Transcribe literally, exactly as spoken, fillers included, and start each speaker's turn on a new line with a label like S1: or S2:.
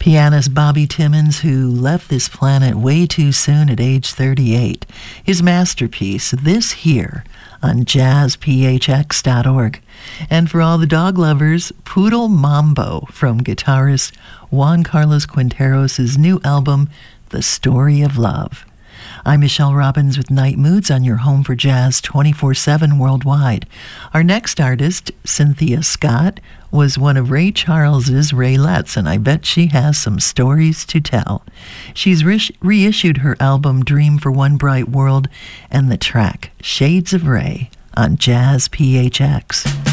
S1: Pianist Bobby Timmons, who left this planet way too soon at age thirty-eight. His masterpiece, This Here, on jazz p h x dot org. And for all the dog lovers, Poodle Mambo from guitarist Juan Carlos Quinteros' new album, The Story of Love. I'm Michelle Robbins with Night Moods on your home for jazz twenty-four seven worldwide. Our next artist, Cynthia Scott, was one of Ray Charles's Raylettes, and I bet she has some stories to tell. She's re- reissued her album Dream for One Bright World and the track Shades of Ray on Jazz P H X.